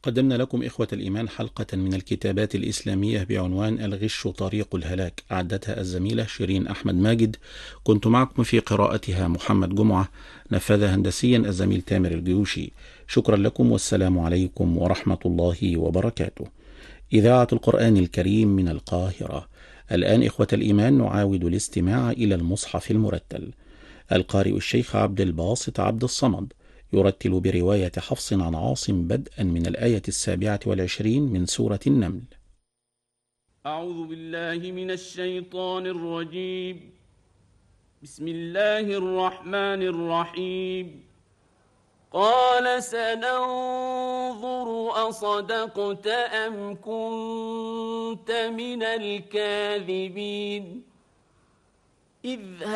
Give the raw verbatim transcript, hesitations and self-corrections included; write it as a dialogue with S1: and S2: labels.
S1: قدمنا لكم إخوة الإيمان حلقة من الكتابات الإسلامية بعنوان الغش طريق الهلاك، أعدتها الزميلة شيرين أحمد ماجد. كنت معكم في قراءتها محمد جمعة، نفذها هندسيا الزميل تامر الجيوشي. شكرا لكم والسلام عليكم ورحمة الله وبركاته. إذاعة القرآن الكريم من القاهرة. الآن إخوة الإيمان نعاود الاستماع إلى المصحف المرتل. القارئ الشيخ عبد الباسط عبد الصمد يرتل برواية حفص عن عاصم بدءا من الآية السابعة والعشرين من سورة النمل.
S2: أعوذ بالله من الشيطان الرجيم. بسم الله الرحمن الرحيم. قال سننظر أصدقت أم كنت من الكاذبين. إذ